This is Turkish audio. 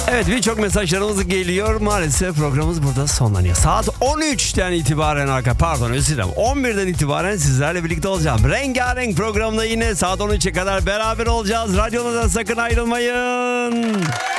Evet, birçok mesajlarımız geliyor. Maalesef programımız burada sonlanıyor. Saat 13'ten itibaren özür dilerim. 11'den itibaren sizlerle birlikte olacağım. Rengarenk programda yine saat 13'e kadar beraber olacağız. Radyodan sakın ayrılmayın.